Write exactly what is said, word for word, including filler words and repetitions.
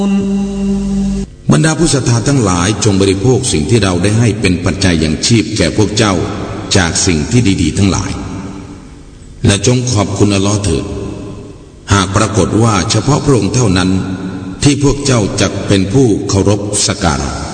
บรรดาผู้ศรัทธาทั้งหลายจงบริโภคสิ่งที่เราได้ให้เป็นปัจจัยอย่างชีพแก่พวกเจ้าจากสิ่งที่ดีๆทั้งหลายและจงขอบคุณอัลลอฮ์เถิดหากปรากฏว่าเฉพาะพระองค์เท่านั้นที่พวกเจ้าจักเป็นผู้เคารพสักการะ